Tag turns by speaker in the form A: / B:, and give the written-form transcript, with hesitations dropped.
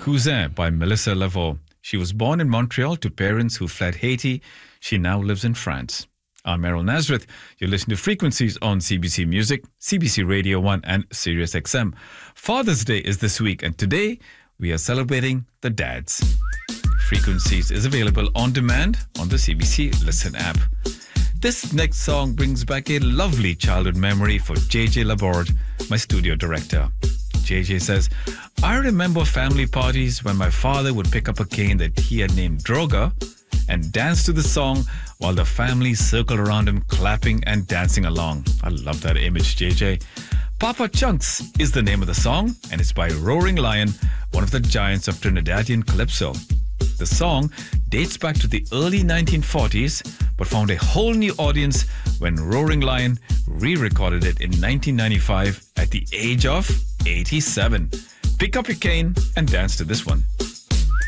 A: Cousin by Melissa Laveau. She was born in Montreal to parents who fled Haiti. She now lives in France. I'm Errol Nazareth. You're listening to Frequencies on CBC Music, CBC Radio 1 and Sirius XM. Father's Day is this week and today we are celebrating the dads. Frequencies is available on demand on the CBC Listen app. This next song brings back a lovely childhood memory for JJ Laborde, my studio director. JJ says, I remember family parties when my father would pick up a cane that he had named Droga and dance to the song while the family circled around him, clapping and dancing along. I love that image, JJ. Papa Chunks is the name of the song, and it's by Roaring Lion, one of the giants of Trinidadian calypso. The song dates back to the early 1940s, but found a whole new audience when Roaring Lion re-recorded it in 1995 at the age of 87. Pick up your cane and dance to this one.